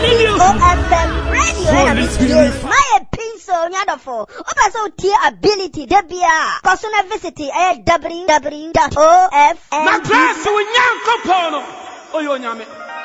OFM radio. My pencil nyadofo. Oba so tie ability debia. Kosuna visit www.ofm. Na class we nyankopono. Oyo nyame.